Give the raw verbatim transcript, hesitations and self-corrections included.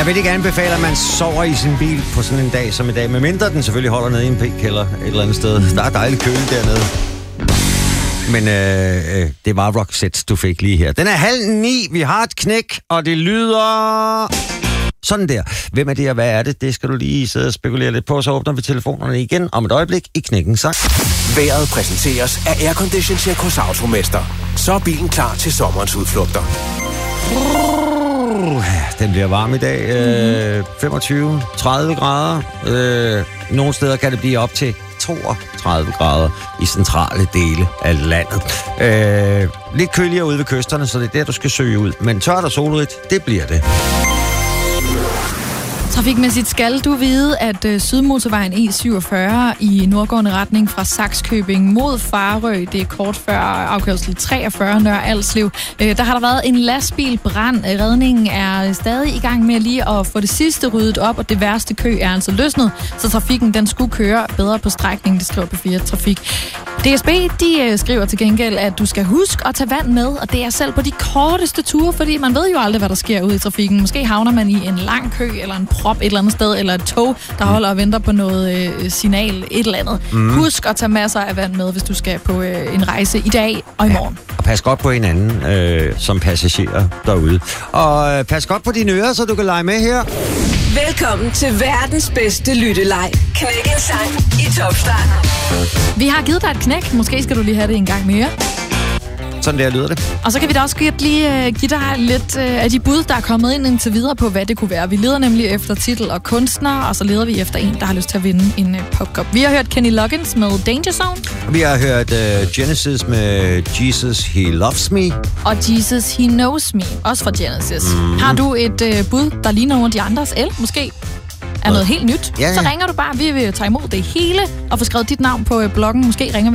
Jeg vil ikke anbefale, at man sover i sin bil på sådan en dag som i dag. Medmindre den selvfølgelig holder nede i en p-kælder et eller andet sted. Der er dejligt køle dernede. Men øh, øh, det var Roxette, du fik lige her. Den er halv ni, vi har et knæk, og det lyder sådan der. Hvem er det, og hvad er det? Det skal du lige sidde og spekulere lidt på. Så åbner vi telefonerne igen om et øjeblik i Knækken Sang. Vejret præsenteres af Aircondition Check hos Automester. Så er bilen klar til sommerens udflugter. Den bliver varm i dag. Øh, femogtyve til tredive grader. Øh, nogle steder kan det blive op til toogtredive grader i centrale dele af landet. Øh, lidt køligere ude ved kysterne, så det er der, du skal søge ud. Men tørt og solrigt, det bliver det. Trafikmæssigt skal du vide, at uh, Sydmotorvejen E syvogfyrre i nordgående retning fra Sakskøbing mod Farø, det er kort før afkørsel treogfyrre Nørre Alslev, uh, der har der været en lastbilbrand. Redningen er stadig i gang med lige at få det sidste ryddet op, og det værste kø er altså løsnet, så trafikken den skulle køre bedre på strækningen, det skriver P fire Trafik. D S B, de uh, skriver til gengæld, at du skal huske at tage vand med, og det er selv på de korteste ture, fordi man ved jo aldrig, hvad der sker ude i trafikken. Måske havner man i en lang kø eller en prop et eller andet sted, eller et tog, der holder og venter på noget øh, signal, et eller andet. Mm. Husk at tage masser af vand med, hvis du skal på øh, en rejse i dag og i morgen. Ja, og pas godt på hinanden øh, som passagerer derude. Og øh, pas godt på dine ører, så du kan lege med her. Velkommen til verdens bedste lytteleg. Knækken Sang i Topstarten. Vi har givet dig et knæk. Måske skal du lige have det en gang mere. Sådan der lyder det. Og så kan vi da også lige uh, give dig lidt uh, af de bud, der er kommet ind indtil videre på, hvad det kunne være. Vi leder nemlig efter titel og kunstner, og så leder vi efter en, der har lyst til at vinde en uh, popcup. Vi har hørt Kenny Loggins med Danger Zone. Vi har hørt uh, Genesis med Jesus, He Loves Me. Og Jesus, He Knows Me, også fra Genesis. Mm. Har du et uh, bud, der ligner nogle af de andres, eller måske er noget helt nyt, ja, ja. Så ringer du bare. Vi vil tage imod det hele og få skrevet dit navn på uh, bloggen. Måske ringer vi